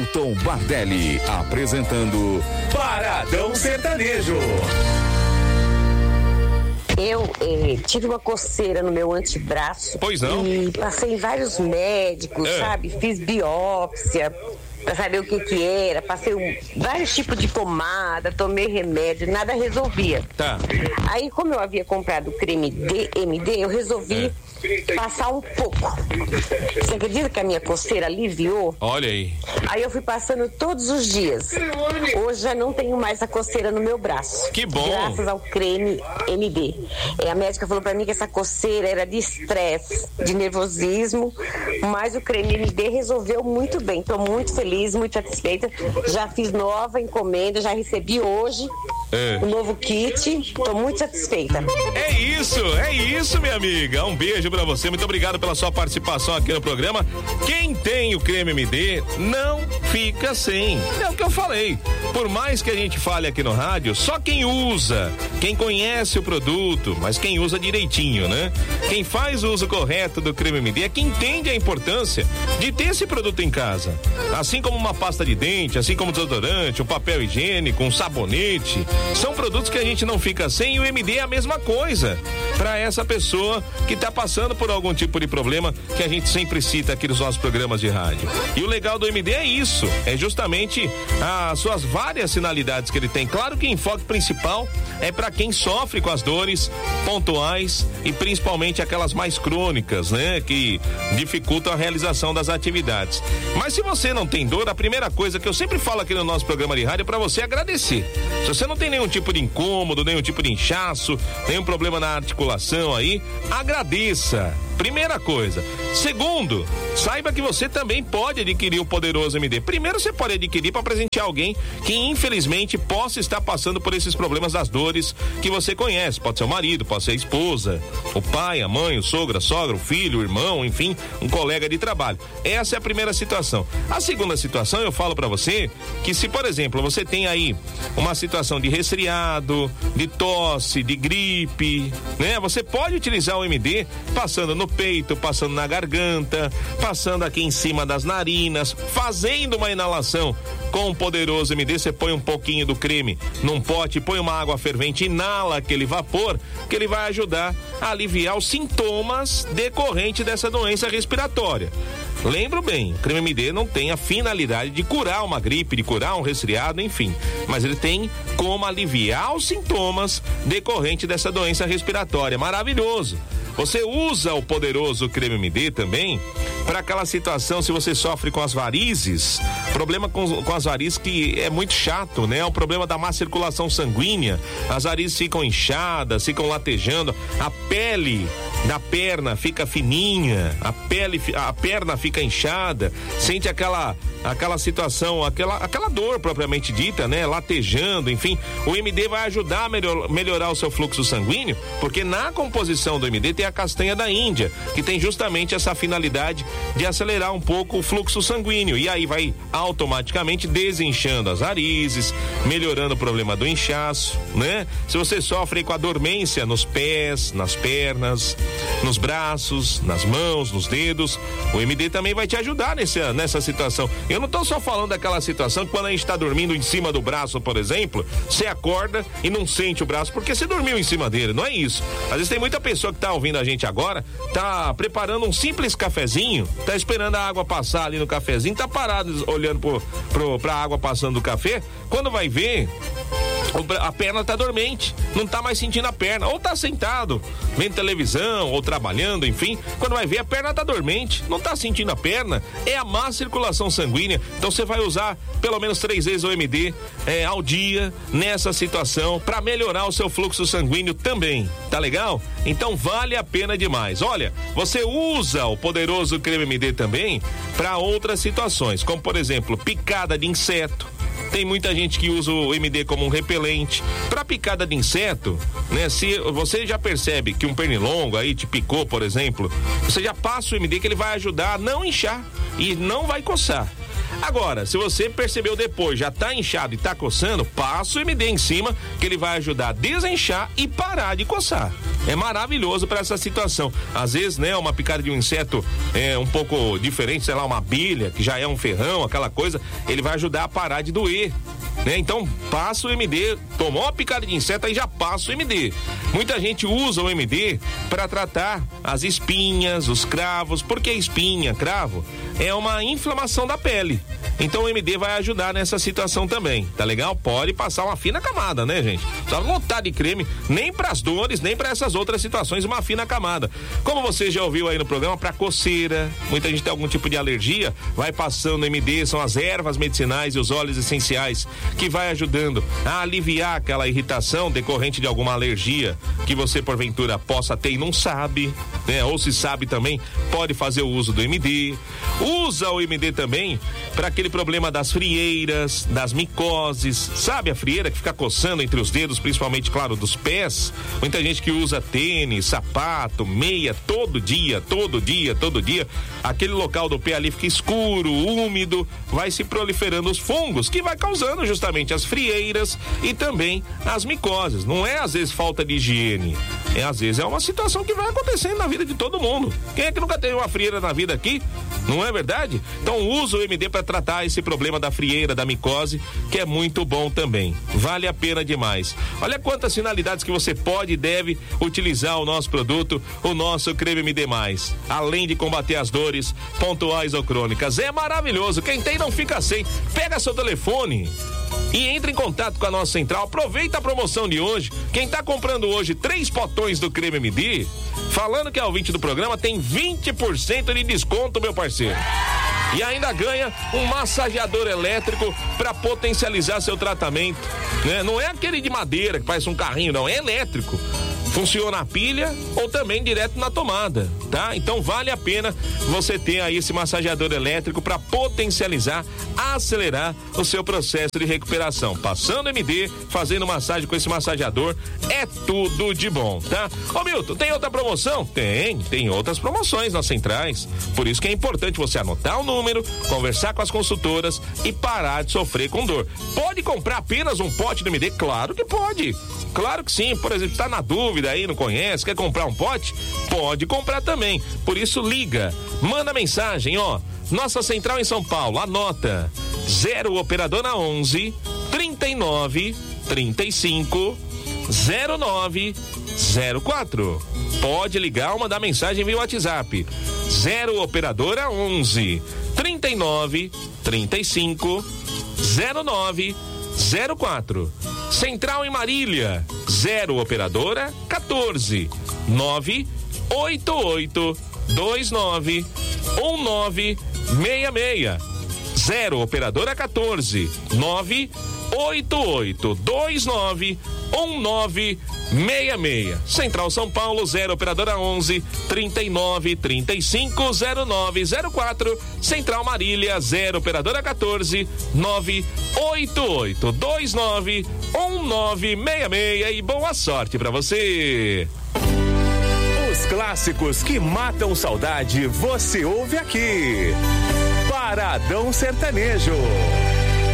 Milton Bardelli, apresentando Paradão Sertanejo. Eu tive uma coceira no meu antebraço. Pois não? E passei em vários médicos, sabe? Fiz biópsia pra saber o que era. Passei vários tipos de pomada, tomei remédio, nada resolvia. Tá. Aí, como eu havia comprado o creme DMD, eu resolvi passar um pouco. Você acredita que a minha coceira aliviou? Olha aí. Aí eu fui passando todos os dias. Hoje já não tenho mais a coceira no meu braço. Que bom. Graças ao creme MD. A médica falou pra mim que essa coceira era de estresse, de nervosismo, mas o creme MD resolveu muito bem. Tô muito feliz, muito satisfeita. Já fiz nova encomenda, já recebi hoje o novo kit. Tô muito satisfeita. É isso, minha amiga. Um beijo pra você, muito obrigado pela sua participação aqui no programa. Quem tem o creme MD não fica sem. É o que eu falei. Por mais que a gente fale aqui no rádio, só quem usa, quem conhece o produto, mas quem usa direitinho, né? Quem faz o uso correto do creme MD é quem entende a importância de ter esse produto em casa. Assim como uma pasta de dente, assim como desodorante, um papel higiênico, um sabonete, são produtos que a gente não fica sem, e o MD é a mesma coisa para essa pessoa que tá passando por algum tipo de problema que a gente sempre cita aqui nos nossos programas de rádio. E o legal do MD é isso, é justamente as suas várias finalidades que ele tem. Claro que o enfoque principal é para quem sofre com as dores pontuais e principalmente aquelas mais crônicas, né, que dificultam a realização das atividades. Mas se você não tem dor, a primeira coisa que eu sempre falo aqui no nosso programa de rádio é para você agradecer. Se você não tem nenhum tipo de incômodo, nenhum tipo de inchaço, nenhum problema na articulação aí, agradeça. Primeira coisa. Segundo, saiba que você também pode adquirir o poderoso MD. Primeiro, você pode adquirir para presentear alguém que infelizmente possa estar passando por esses problemas das dores que você conhece. Pode ser o marido, pode ser a esposa, o pai, a mãe, o sogro, a sogra, o filho, o irmão, enfim, um colega de trabalho. Essa é a primeira situação. A segunda situação, eu falo para você que se, por exemplo, você tem aí uma situação de resfriado, de tosse, de gripe, né? Você pode utilizar o MD passando no peito, passando na garganta, passando aqui em cima das narinas, fazendo uma inalação com o poderoso MD. Você põe um pouquinho do creme num pote, põe uma água fervente, inala aquele vapor, que ele vai ajudar a aliviar os sintomas decorrentes dessa doença respiratória. Lembro bem, o creme MD não tem a finalidade de curar uma gripe, de curar um resfriado, enfim, mas ele tem como aliviar os sintomas decorrentes dessa doença respiratória. Maravilhoso! Você usa o poderoso creme MD também para aquela situação, se você sofre com as varizes, problema com as varizes que é muito chato, né? É o problema da má circulação sanguínea, as varizes ficam inchadas, ficam latejando, a pele da perna fica fininha, a perna fica inchada, sente aquela situação, aquela dor propriamente dita, né? Latejando, enfim, o MD vai ajudar a melhorar o seu fluxo sanguíneo, porque na composição do MD tem a castanha da Índia, que tem justamente essa finalidade de acelerar um pouco o fluxo sanguíneo, e aí vai automaticamente desinchando as varizes, melhorando o problema do inchaço, né? Se você sofre com a dormência nos pés, nas pernas, nos braços, nas mãos, nos dedos, o MD também vai te ajudar nessa situação. Eu não tô só falando daquela situação que quando a gente tá dormindo em cima do braço, por exemplo, você acorda e não sente o braço porque você dormiu em cima dele, não é isso. Às vezes tem muita pessoa que tá ouvindo a gente agora, tá preparando um simples cafezinho, tá esperando a água passar ali no cafezinho, tá parado olhando pra água passando do café, quando vai ver, a perna tá dormente, não tá mais sentindo a perna, ou tá sentado, vendo televisão, ou trabalhando, enfim, quando vai ver a perna tá dormente, não tá sentindo a perna, é a má circulação sanguínea. Então você vai usar pelo menos 3 vezes o MD ao dia nessa situação para melhorar o seu fluxo sanguíneo também, tá legal? Então vale a pena demais. Olha, você usa o poderoso creme MD também para outras situações, como por exemplo, picada de inseto. Tem muita gente que usa o MD como um repelente. Para picada de inseto, né? Se você já percebe que um pernilongo aí te picou, por exemplo, você já passa o MD que ele vai ajudar a não inchar e não vai coçar. Agora, se você percebeu depois, já tá inchado e tá coçando, passa o MD em cima, que ele vai ajudar a desinchar e parar de coçar. É maravilhoso para essa situação. Às vezes, né, uma picada de um inseto um pouco diferente, sei lá, uma abelha, que já é um ferrão, aquela coisa, ele vai ajudar a parar de doer. Né? Então, passa o MD, tomou uma picada de inseto, aí já passa o MD. Muita gente usa o MD para tratar as espinhas, os cravos, porque espinha, cravo, é uma inflamação da pele. Então o MD vai ajudar nessa situação também, tá legal? Pode passar uma fina camada, né, gente? Só lotar de creme, nem pras dores, nem para essas outras situações, uma fina camada. Como você já ouviu aí no programa, pra coceira, muita gente tem algum tipo de alergia, vai passando MD, são as ervas medicinais e os óleos essenciais que vai ajudando a aliviar aquela irritação decorrente de alguma alergia que você porventura possa ter e não sabe, né? Ou se sabe também, pode fazer o uso do MD. Usa o MD também para aquele problema das frieiras, das micoses, sabe a frieira que fica coçando entre os dedos, principalmente, claro, dos pés? Muita gente que usa tênis, sapato, meia, todo dia, aquele local do pé ali fica escuro, úmido, vai se proliferando os fungos, que vai causando justamente as frieiras e também as micoses. Não é às vezes falta de higiene, às vezes é uma situação que vai acontecendo na vida de todo mundo. Quem é que nunca teve uma frieira na vida aqui? Não é verdade? Então usa o MD para tratar esse problema da frieira, da micose, que é muito bom também. Vale a pena demais. Olha quantas finalidades que você pode e deve utilizar o nosso produto, o nosso creme MD+. Além de combater as dores pontuais ou crônicas. É maravilhoso. Quem tem não fica sem. Pega seu telefone e entre em contato com a nossa central. Aproveita a promoção de hoje. Quem tá comprando hoje 3 potões do creme MD, falando que é ouvinte do programa, tem 20% de desconto, meu parceiro. E ainda ganha um massageador elétrico para potencializar seu tratamento, né? Não é aquele de madeira que parece um carrinho, não, é elétrico. Funciona a pilha ou também direto na tomada, tá? Então vale a pena você ter aí esse massageador elétrico para potencializar, acelerar o seu processo de recuperação. Passando MD, fazendo massagem com esse massageador, é tudo de bom, tá? Ô Milton, tem outra promoção? Tem outras promoções nas centrais. Por isso que é importante você anotar o número, conversar com as consultoras e parar de sofrer com dor. Pode comprar apenas um pote do MD? Claro que pode. Claro que sim. Por exemplo, tá na dúvida aí, não conhece, quer comprar um pote? Pode comprar também. Por isso liga, manda mensagem, ó. Nossa central em São Paulo, anota: 0 operadora 11 39 35 09 04. Pode ligar ou mandar mensagem via WhatsApp: 0 operadora 11 39 35 09 04. Central em Marília, 0 operadora 14 988 29 1966. 0 operadora 14 988 29 1966. Central São Paulo, 0 operadora 11 39 35 09 04. Central Marília, 0 operadora 14 988 29 1966. E boa sorte pra você. Os clássicos que matam saudade você ouve aqui. Paradão Sertanejo.